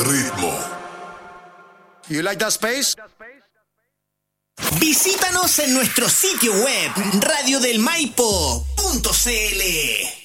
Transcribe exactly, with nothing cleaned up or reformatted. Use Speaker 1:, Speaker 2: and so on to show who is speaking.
Speaker 1: ritmo.
Speaker 2: You like that space?
Speaker 3: Visítanos en nuestro sitio web radio del maipo punto c l.